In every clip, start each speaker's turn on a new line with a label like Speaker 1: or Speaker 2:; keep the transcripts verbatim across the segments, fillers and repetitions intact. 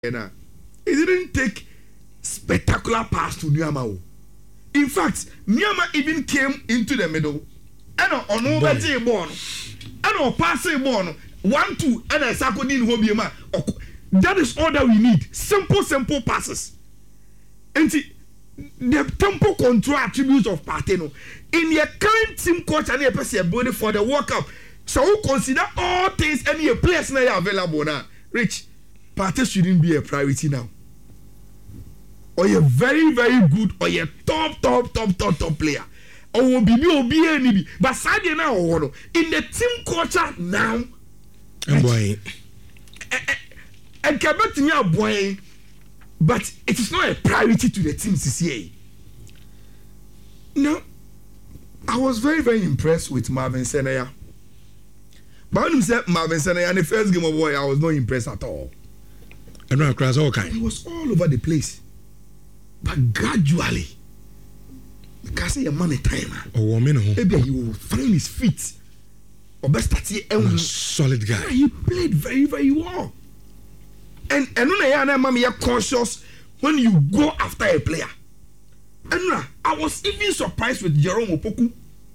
Speaker 1: He didn't take spectacular pass to Nyama. In fact, Nyama even came into the middle. And on over the ball. And on passing ball. One, two, and a Sakodin Hobiema. That is all that we need. Simple, simple passes. And see, the tempo control attributes of Parteno. In your current team coach and your person body for the World Cup. So we consider all things and your players now available now. Rich, Partey shouldn't be a priority now. Or you're very, very good, or you're top, top, top, top, top player. Or will be or be any. But sadly now, in the team culture now,
Speaker 2: and boy,
Speaker 1: and Quebec now, boy, but it is not a priority to the team C C A. No, I was very, very impressed with Marvin Senaya. But when you said Marvin Senaya in the first game of boy, I was not impressed at all.
Speaker 2: I know across all kinds.
Speaker 1: It was all over the place. But gradually, because he a money timer,
Speaker 2: oh,
Speaker 1: maybe he will find his feet. Or best at a
Speaker 2: solid guy.
Speaker 1: He played very, very well. And and when I am conscious when you go after a player. And I was even surprised with Jerome Opoku.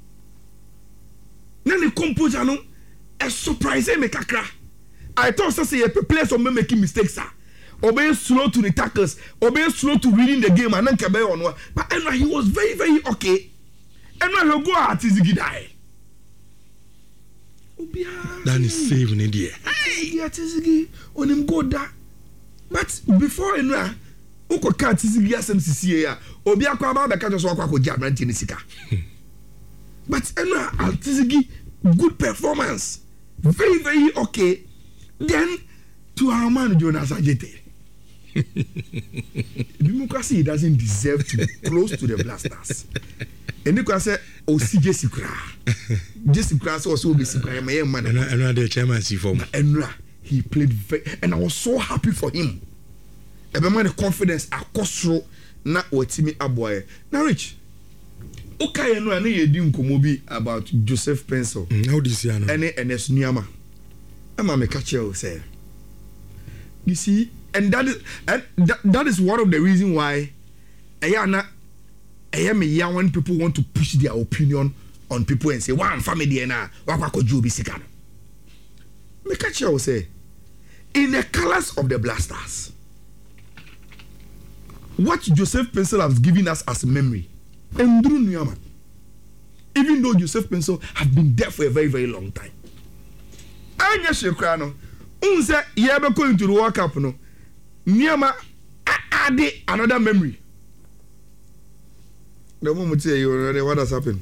Speaker 1: Then the composer no, a surprise me kakra. I thought say a player some making mistakes, sir. Or being slow to the tackles, or being slow to reading the game, and then Kabe on one. But anyway, he was very, very okay. And when he go out, he's a die.
Speaker 2: That is saving India.
Speaker 1: Hey, yeah, Tizigi on him go that. But before you know, Oko can't Tizigi as M C C A, or be a crab that can't walk with Jam and Tinisika. But anyway, Tizigi, good performance. Very, very okay. Then to our man, Jonas Ajete. Democracy doesn't deserve to be close to the Blasters. And you can say, oh, see Jesse Kra. Jesse Kra also be Sikra, my man.
Speaker 2: And I the chairmanship for
Speaker 1: and he played very, and I was so happy for him. And my confidence, I cost through not what Timmy Aboy. Now, Rich, okay, and I know you didn't come about Joseph Pencil.
Speaker 2: How do you see?
Speaker 1: And it's Nyama. I'm a catch you, say. You see, and that is and that, that is one of the reasons why I am not I am a young when people want to push their opinion on people and say, one family na wakako Jobi Sikano. Me catch you say, in the colors of the Blasters, what Joseph Pencil has given us as memory, Andrew Nyama, even though Joseph Pencil have been there for a very, very long time. I just say, unse yebe going to the World Cup no Nyama add another memory. The moment say you already what has happened.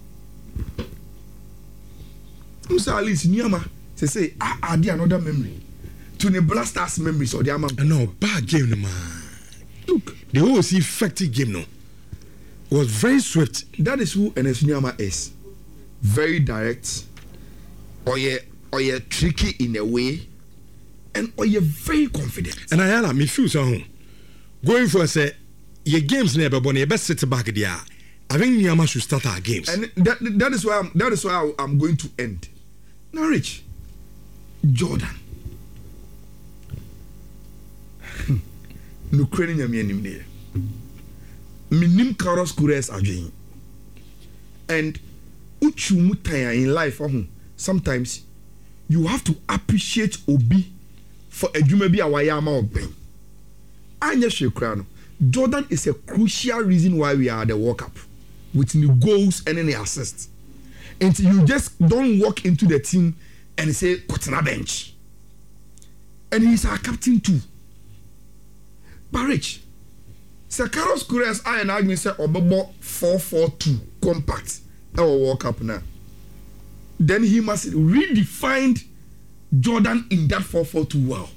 Speaker 1: Unse at least Nyama say say add another memory to the Blasters memories or the amount.
Speaker 2: No bad game no man.
Speaker 1: Look,
Speaker 2: the whole effective game no was very swift.
Speaker 1: That is who Enes Nyama is. Very direct. Or yeah, or yeah tricky in a way. And or you're very confident.
Speaker 2: And I am, me feel so home. Going for say your games never born your best sit back there. I think Nyama should start our games.
Speaker 1: And that that is why I'm that is why I'm going to end. Now, Rich, Jordan. No credit nyame anim there. Minim Carlos Kures adwen. And uchu mutaya in life sometimes you have to appreciate Obi for a juma bi awayama oben. Anya Shekrano. Jordan is a crucial reason why we are at the World Cup with new goals and any assists. And you just don't walk into the team and say Kotana bench. And he's our captain too. But Rich, Sir Carlos Kures I and Agnes say Obobo four four two compact our World Cup now. Then he must redefine Jordan in that four four two well.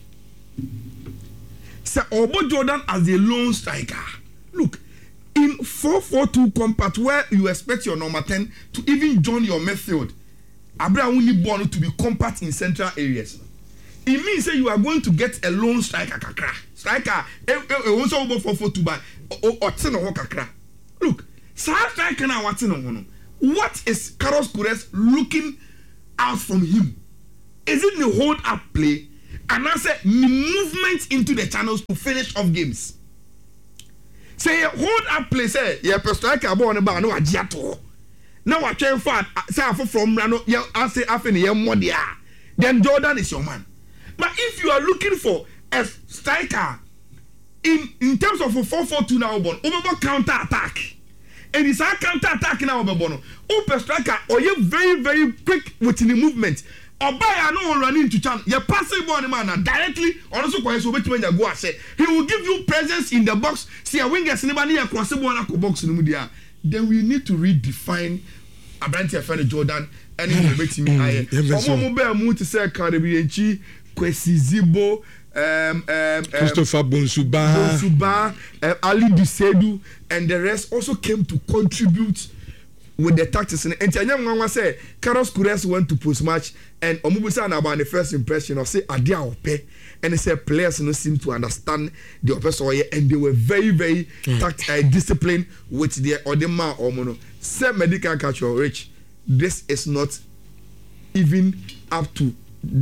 Speaker 1: Sir Obo Jordan as a lone striker. Look, in four four two compact where you expect your number ten to even join your midfield, Abraham only born to be compact in central areas. It means that you are going to get a lone striker kakra. Striker, also over four four two by or ten or kakra. Look, striker now what's in what is Carlos Kures looking out from him? Is it the hold up play? and I say movement into the channels to finish off games. Say hold up play say yeah striker ball on the bar no agiato. Now I train for say from Rano yeah I say after the more there. Then Jordan is your man. But if you are looking for a striker in in terms of a four four two now born over counter attack. And it's a counter attack now over open striker or you very very quick within the movement. Or by no running into channel, you're passing one man directly, or also quite so much when you go say he will give you presence in the box. See a wingers anybody across the one box in the media. Then we need to redefine Abrantia Fene Jordan and it will make me higher. Some mobile move to say Caribbean Chi, Kwesi Zibo, um, um,
Speaker 2: Christopher Bonsuba,
Speaker 1: Bonsuba, um, Ali Dusedu, and the rest also came to contribute with the tactics. And Tanyam say Carlos Kures went to post match and Omubusa about the first impression of say Adia Ope and they said players no seem to understand the oppressor and they were very very mm. tact, uh, disciplined with their Odema or Mono. Say medical catch your rich. This is not even up to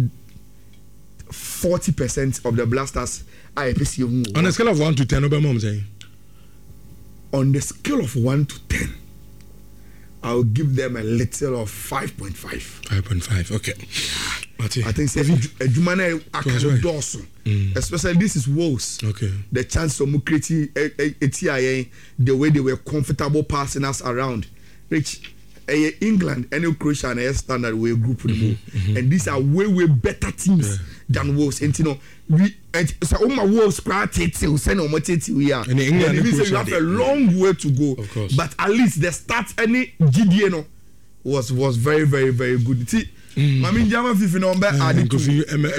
Speaker 1: forty percent of the blasters I P
Speaker 2: on a scale of one to ten, Obama saying
Speaker 1: on the scale of one to ten. I'll give them a little of five point five.
Speaker 2: five point five, okay.
Speaker 1: I think say a Jumane Akano Dawson. Especially this is Wolves.
Speaker 2: Okay.
Speaker 1: The chance of creating a T I A, the way they were comfortable passing us around. Rich, England, any Croatia and a standard way group for the move. And these are way, way better teams yeah. than Wolves. And you know, we so all my Wolves created to send on what we are. And England, and you have a long way to go.
Speaker 2: Of course.
Speaker 1: But at least the start any G D N was was very, very, very good. See, I mean, Jama Fifi number added to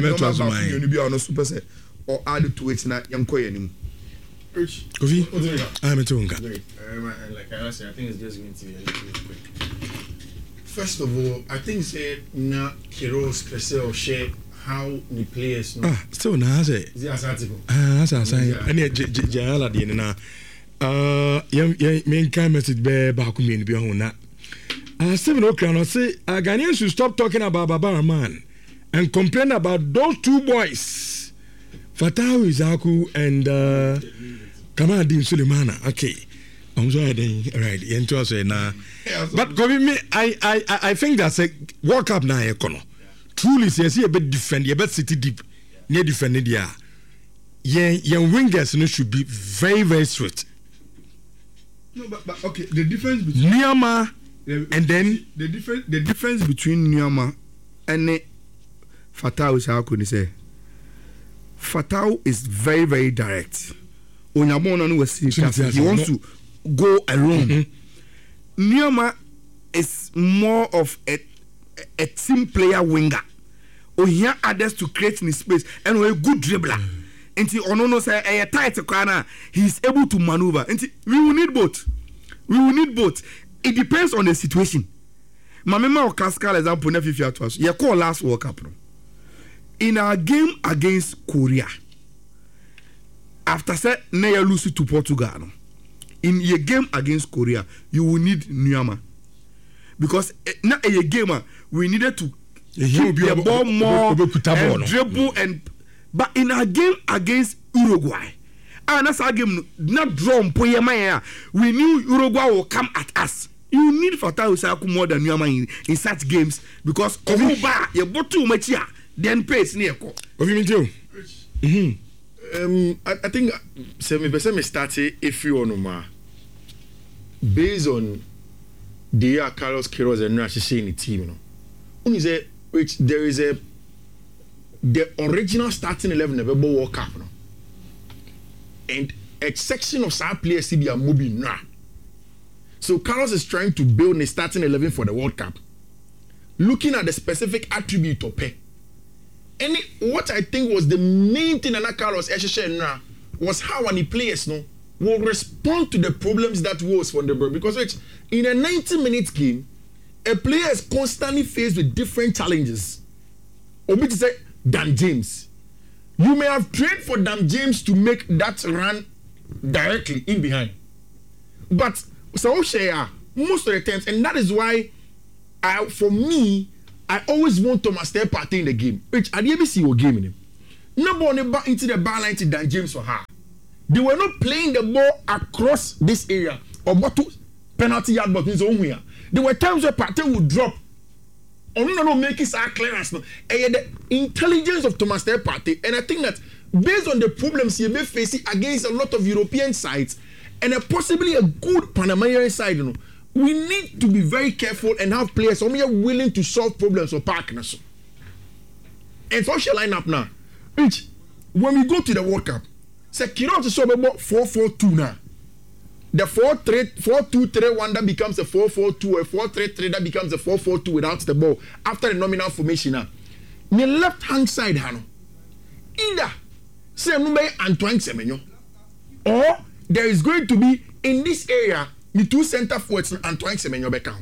Speaker 1: you super set or added to it na yanko yenim.
Speaker 2: Kofi, I'm a tonga.
Speaker 3: Like I said, I think it's just going to be a little bit quick. First of all, I think say na Kiros Pesel share how the players know.
Speaker 2: Ah, still na say.
Speaker 3: Is it article?
Speaker 2: Ah, that's a sign. And yeah, Jala di na. Uh, yeah, yeah, main kind message be ba ku mi bi ho na. Ah, seven o'clock no say Ghanaians should stop talking about Baba Rahman and complain about those two boys, Fatawu Issahaku and uh, Kamaldeen Sulemana. Okay. I'm sorry, then right. You enter say na. But Kobe, me, I, I, I think that's a World Cup now. Econo. Truly, say see a bit defend, a bit city deep, near defended. Yeah, yeah, young wingers no should be very, very sweet.
Speaker 1: No, but, but okay, the difference between
Speaker 2: Nyama
Speaker 1: the,
Speaker 2: and then
Speaker 1: the difference, the difference between Nyama and Fatawu Issahaku is say Fatawu is very, very direct. Onyabona no was he wants to go alone. Mm-hmm. Nyama is more of a, a, a team player winger. Or he has others to create in space and a good dribbler. Mm-hmm. And he ono say a tight corner, he is able to maneuver. And we will need both. We will need both. It depends on the situation. Mamema or classical example, if you have to us, you call last World Cup. In our game against Korea, after say Naya lose to Portugal, in your game against Korea, you will need Nyama. Because now in a game, we needed to keep the ball more and dribble and but in our game against Uruguay, and that's our game not drawn Poyamaya. We knew Uruguay will come at us. You need Fatawu Issahaku more than Nyama in, in such games because Oba you bought too much here, then pace near.
Speaker 2: What do you mean too?
Speaker 3: Mm-hmm. Um, I, I think seventy percent me started if you want to based on the year Carlos Queiroz and Nashi in the team, you know. Only say which there is a the original starting eleven of a World Cup, you know. And a section of star players see are moving now. So Carlos is trying to build a starting eleven for the World Cup, looking at the specific attribute of pay. And what I think was the main thing that Carlos Eshe was how when the players no will respond to the problems that was from the bird. Because wait, in a ninety minute game, a player is constantly faced with different challenges. Obi to say Dan James. You may have trained for Dan James to make that run directly in behind. But so share most of the times, and that is why I for me I always want Thomas Partey in the game. Which I didn't see your game in him. No ball never into the bar line to Dan James or her. They were not playing the ball across this area or what to penalty yard but in zone here. There were times where Partey would drop. Or no, no, make it our clearance. No. And the intelligence of Thomas Partey, and I think that based on the problems he may face against a lot of European sides and a possibly a good Panamanian side, you know, we need to be very careful and have players who are willing to solve problems or partners. And so shall line up now. Which, when we go to the World Cup, say Kiro to solve about four four two now. The four three four two three one that becomes a four four two or four three three that becomes a four four two without the ball after the nominal formation now. The left hand side, Hano. Either say Mumbai Antoine Semenyo, or there is going to be in this area the two center forwards Antoine Semenyo Beckham.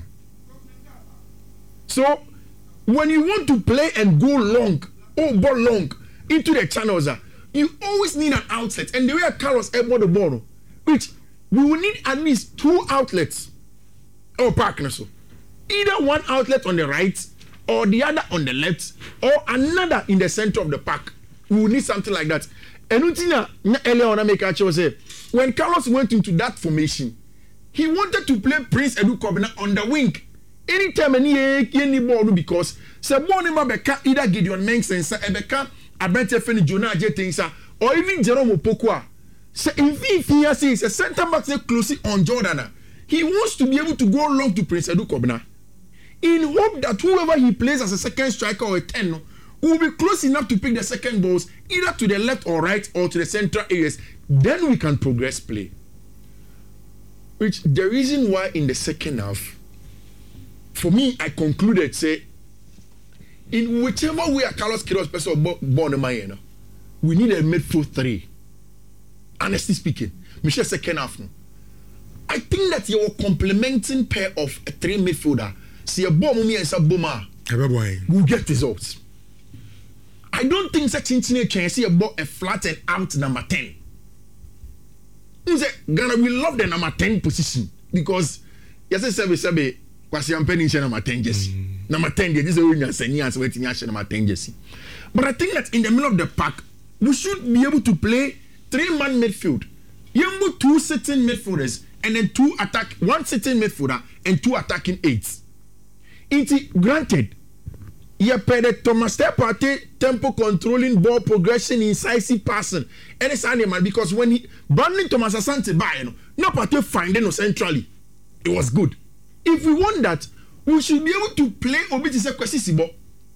Speaker 3: So when you want to play and go long, oh ball long into the channels, you always need an outlet. And the way Carlos elbowed the ball, which we will need at least two outlets or partners. Either one outlet on the right or the other on the left or another in the center of the park. We will need something like that. And Utina earlier on I make a say when Carlos went into that formation, he wanted to play Prince Edu Kobina on the wing. Anytime any any ball because Saboni Mabeka either Gideon Mensah, Ebeka, Abete Feni Jonah Jetinsa, or even Jerome Opokwa. So if he says a center back closely on Jordan, he wants to be able to go long to Prince Edu Kobina in hope that whoever he plays as a second striker or a ten will be close enough to pick the second balls either to the left or right or to the central areas. Then we can progress play. Which the reason why in the second half, for me, I concluded say, in whichever way Carlos Queiroz person born in my we need a midfield three. Honestly speaking, Michelle second half. No. I think that your complementing pair of a three midfielder, see a bomb me and Saboma, will get results. I don't think such internet can see about a flat and out number ten. Ghana, we love the number ten position because yes, I said, said, Kwasi Ampeni number ten jersey. Number ten, this is a winner, Senias waiting number ten jersey. But I think that in the middle of the pack, we should be able to play three-man midfield. You have two sitting midfielders and then two attack, one sitting midfielder and two attacking eights. It's granted. You pay the Thomas Partey tempo controlling ball progression, incisive passing, and it's animal because when he Brandon Thomas Asante by you know, no Partey finding no centrally, it was good. If we want that, we should be able to play Obitise Kwesisibo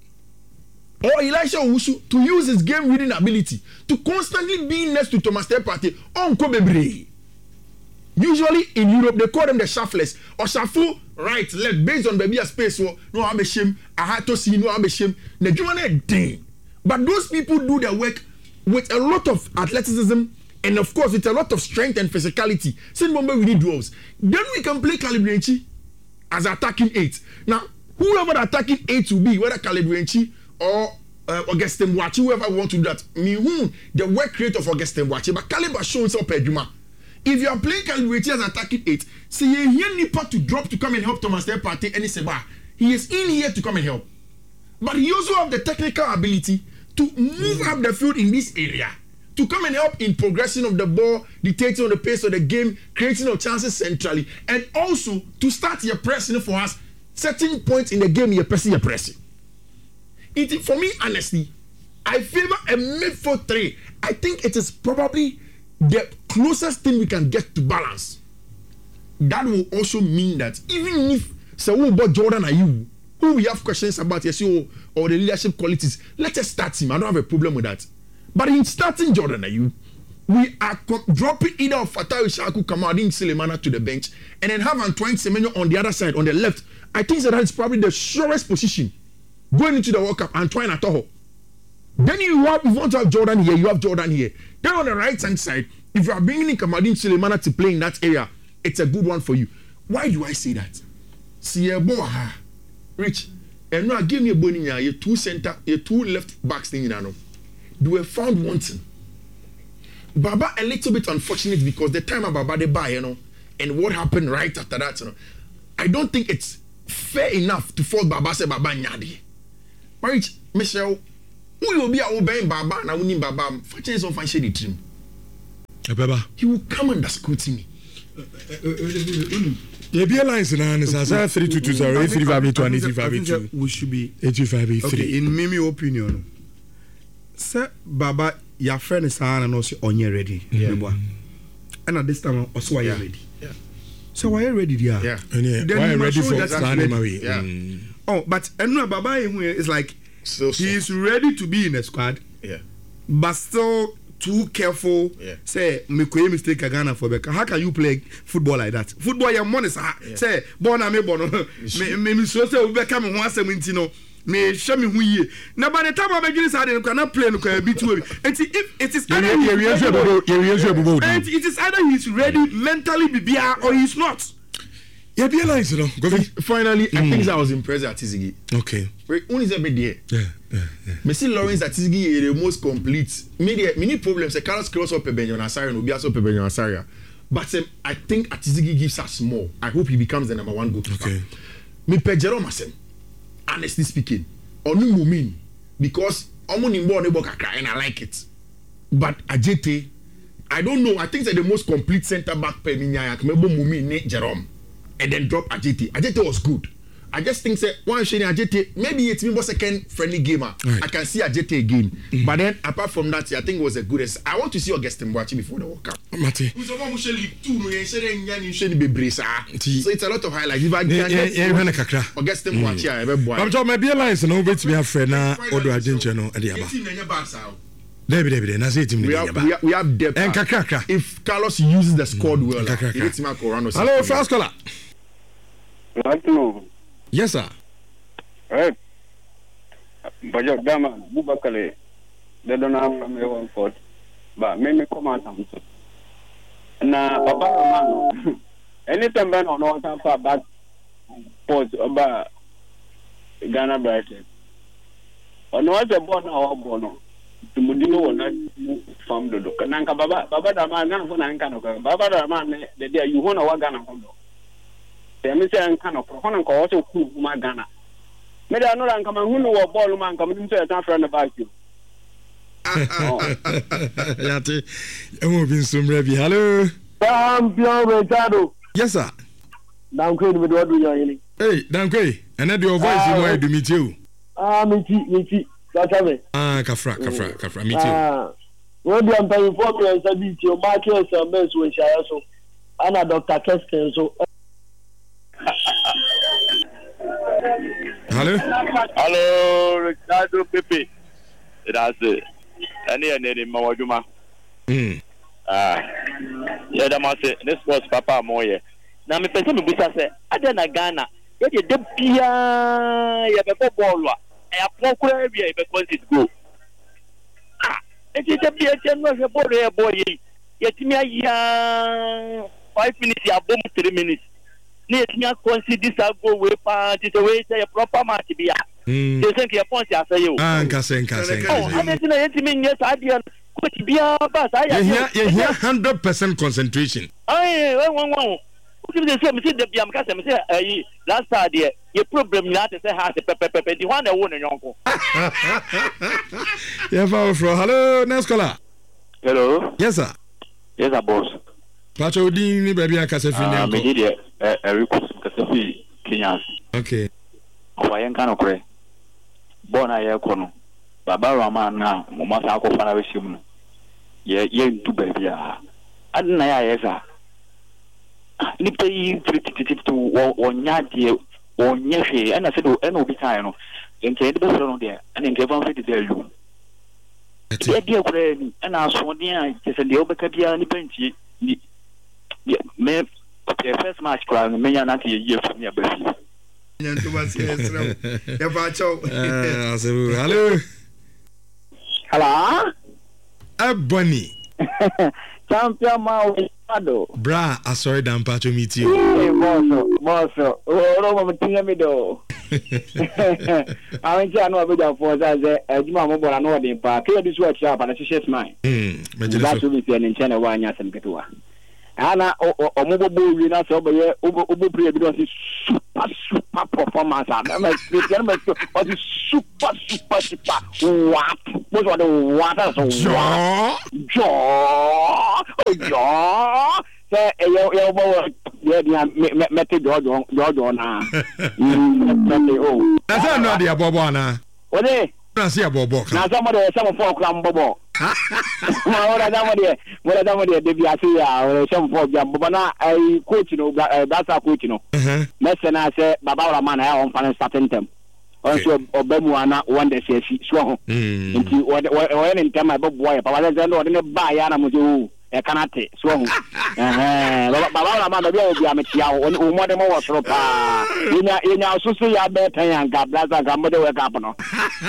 Speaker 3: or Elisha Owusu to use his game reading ability to constantly be next to Thomas Partey on Kobebre. Usually in Europe they call them the shufflers or shuffle right left based on baby space. So no abeshim, I had to see no abeshim. The but those people do their work with a lot of athleticism and of course with a lot of strength and physicality. Same moment we need dwarves. Then we can play Calibrenchi as attacking eight. Now whoever the attacking eight will be, whether Calibrenchi or uh, Augustin Boachi, whoever want to do that, me who the work rate of Augustin Boachi, but Caliber shows up at Juma. If you are playing Calibrenchi as attacking eight, say you hear Nipa to drop to come and help Thomas Partey and he say, bah, he is in here to come and help. But he also have the technical ability to move mm. up the field in this area, to come and help in progression of the ball, dictating on the pace of the game, creating of chances centrally, and also to start your pressing for us, certain points in the game you're pressing, you're pressing. It, for me, honestly, I favor a midfield three. I think it is probably the closest thing we can get to balance. That will also mean that even if so about Jordan Ayew, who we have questions about yes, or the leadership qualities, let us start him. I don't have a problem with that. But in starting Jordan Ayew, we are co- dropping either of Fatawu Ishaku Kamadin Sulemana to the bench and then have Antoine Semenyo on the other side, on the left. I think that is probably the surest position going into the World Cup. Antoine Atoho. Then you have, if you want to have Jordan here, you have Jordan here. Then on the right hand side, if you are bringing in Kamadin Sulemana to play in that area, it's a good one for you. Why do I say that? See a boy, Rich, and now give me a bone in your two center, your two left backs thing in Ano. They were found wanting. Baba a little bit unfortunate because the time of Baba they buy, you know, and what happened right after that, you know, I don't think it's fair enough to fault Baba say Baba Nyadi. Rich, Michelle, Who will be a obeying Baba and I wouldn't Baba for chance of share the team.
Speaker 2: Baba.
Speaker 3: He will come under scrutiny.
Speaker 2: Yeah, be alliance in answer three two two zero eight three five eight one eight three five eight two.
Speaker 1: We should be
Speaker 2: eight three five eight three.
Speaker 1: Okay, in Mimi opinion, sir, Baba, your friend is and also on your ready.
Speaker 2: Yeah.
Speaker 1: And at this time, also why you ready?
Speaker 3: Yeah.
Speaker 1: So why you ready? Yeah.
Speaker 3: Yeah.
Speaker 2: And yeah,
Speaker 1: Then
Speaker 2: why
Speaker 1: you
Speaker 2: you
Speaker 1: must
Speaker 2: ready
Speaker 1: show
Speaker 2: for
Speaker 1: that
Speaker 2: standing
Speaker 1: ready.
Speaker 2: away?
Speaker 3: Yeah.
Speaker 2: Mm.
Speaker 1: Oh, but and no, Baba is like
Speaker 3: So, so.
Speaker 1: he is ready to be in the squad,
Speaker 3: Yeah.
Speaker 1: but still too careful.
Speaker 3: Yeah.
Speaker 1: Say, make a mistake Ghana for Becca. How can you play football like that? Football, your money, sir. Say, born a me born. Me me so say Becca me one seventy no. Me show me who ye. Now by the time I begin side, you cannot play no can be too. And if it is either
Speaker 2: Yeah, yeah, yeah, yeah,
Speaker 1: and it is either he's ready mentally, B B R, or he's not.
Speaker 2: Yeah, be alliance, no. Go be.
Speaker 3: Finally, I think I was impressed at Tizigi.
Speaker 2: Okay.
Speaker 3: Wait, when is every day?
Speaker 2: Yeah, yeah, yeah.
Speaker 3: Me see Lawrence at Tizigi is the most complete. Media, many problems. The Carlos cross up Benjamin Asari, no be also Benjamin Asari. But um, I think Atizigi gives us more. I hope he becomes the number one goalkeeper.
Speaker 2: Okay.
Speaker 3: Me pe Jerome Asem. Honestly speaking, onu mumin because omo ni mbo ne bo kakra and I like it. But Ajete, I don't know. I think it's the most complete centre back per minya yak mebo mumin ne Jerome. And then drop Ajete. Ajete was good. I just think say one shane Ajete maybe it's me second friendly gamer.
Speaker 2: Right.
Speaker 3: I can see Ajete again. Mm-hmm. But then apart from that, I think it was a good. I want to see Augustin Boachi before the World Cup.
Speaker 2: Mate.
Speaker 3: So it's a lot of highlights. If I
Speaker 2: Yeah,
Speaker 3: can
Speaker 2: yeah,
Speaker 3: get
Speaker 2: yeah, when a kakra.
Speaker 3: Augustin Boachi, I ever boy.
Speaker 2: I'm talking maybe alliance, no, wait to be a friend now. Odo Argentina, no, Adiaba. David, David, and I say to
Speaker 3: We
Speaker 2: me,
Speaker 3: have, we have, we have depth.
Speaker 2: and kakra.
Speaker 3: If Carlos uses the squad well,
Speaker 2: Kakra.
Speaker 3: it's Marco Rano.
Speaker 2: Hello, first caller.
Speaker 4: Hello.
Speaker 2: Yes, sir.
Speaker 4: Eh. Bajak dama Bubakale. They don't have from one court. But me me come out and so. Na Papa Romano. Anytime ben on all time for back port about Ghana Brighton. On what a born our bono. Tumudino will not from the look. Nanka Baba Baba Dama Nan for Nankano. Baba Dama the day you want a Ghana Hondo. The Mister Kano, Honan also cool Magana. Maybe I know I'm coming who know what ball man coming into a town friend about you.
Speaker 2: Yate, I'm moving some revy. Hello.
Speaker 4: Champion Ricardo.
Speaker 2: Yes, sir.
Speaker 4: Now, Queen with what we are in.
Speaker 2: Hey, Dankwe, and then your voice is why to meet you.
Speaker 4: Ah, Miti, Miti, that's it.
Speaker 2: Ah, Kafra, Kafra, Kafra, meet you.
Speaker 4: Ah, when you are paying for me, I said, your market is a mess when she also. Anna Doctor Keskin, so.
Speaker 2: Hello.
Speaker 5: Hello, Ricardo Pepe. That's it. Any and any Mawajuma.
Speaker 2: Hmm.
Speaker 5: Ah, yeah, that must say, this was Papa Moye. Now, me person me busa say, Adena Ghana. Yeah, the Depia, yeah, before Bolwa. I have no query, yeah, because it go. Ah, it is a Pia, no, boy, boy. Yet me a young five minutes, yeah, bomb three minutes. Near consider this go way part is a way say a proper match be. They think your point I say you.
Speaker 2: Ah, Kasen, Kasen.
Speaker 5: Oh, I didn't mean yes, I didn't. Could be a bus. I
Speaker 2: hear, you hear hundred percent concentration.
Speaker 5: I one one. Who the same see the Biam Casam say last idea. Your problem not to say has a pepper pepper. The one that won in uncle.
Speaker 2: Yeah, hello, next caller.
Speaker 5: Hello.
Speaker 2: Yes, sir.
Speaker 5: Yes, sir, boss.
Speaker 2: Pacho Dini, baby, I can say,
Speaker 5: I made it a request to Kenyans.
Speaker 2: Okay.
Speaker 5: Hawaiian kind of cray. Born a year corner. Baba Raman now, Momasa Kofana Vishim. Ye, ye, do baby. I didn't know, yes, sir. Nippy to one yard or Yashi, and I said, oh, no, be kind. And say the best on there, and then give on to tell you. Dear, dear, and I saw the just a little bit of the Nipenchi. Yeah, me first match crowd me ya not year from your baby.
Speaker 2: Hello.
Speaker 4: Hello.
Speaker 2: A bunny.
Speaker 4: Champion Mao
Speaker 2: Bra, I sorry damn Pacho meet you.
Speaker 4: Hey, boss, boss. Oh, I'm thinking me do. I ain't know about for that. As you mama born no dey pa. Can this work sharp and it's mine.
Speaker 2: Hmm.
Speaker 4: That will be an channel one years and get to. ana omobobo wi na so be obo prayer bi do super super performance am ma speaker ma o di super super super what most of the water so
Speaker 1: Jaw.
Speaker 4: jaw jaw say yo yo bo ye dia mete jojo jojo na mete o
Speaker 2: na say no dey abobo ana
Speaker 4: o de
Speaker 2: na say abobo
Speaker 4: na some dey some for kram bobo ma ora da mo de mo da mo de de bi ase ya o some for jam bobo na ai coach no that's a coach no
Speaker 2: eh
Speaker 4: na say na say baba ora man ya on fan starting term also obamu ana one day say so ho nti o o ne ntem bobo boy papa say no de ne ba ya na mo so e kanate so ho eh baba ora man be obi ametia o mo de mo wo soro pa nya nya susu ya be tan ya ga blaza ga mo de we ka no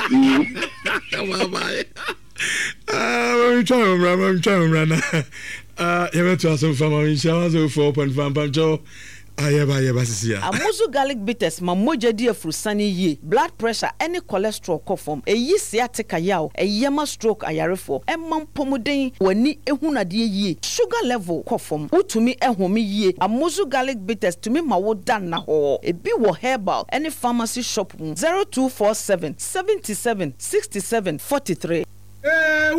Speaker 2: ah I'm trying I'm trying run ah you better also from my show four point five pancho ayeba ayeba sisia
Speaker 6: amuzu garlic bitters ma moja di afrusani ye blood pressure any cholesterol ko form eyi sciatica yaw eyema stroke ayarefo emam pomuden wani ehunade ye sugar level ko form utumi ehome ye amuzu garlic bitters tumi ma wo dan na ho ebi wo herbal any pharmacy shop zero two four seven seven seven six seven four three.
Speaker 2: eh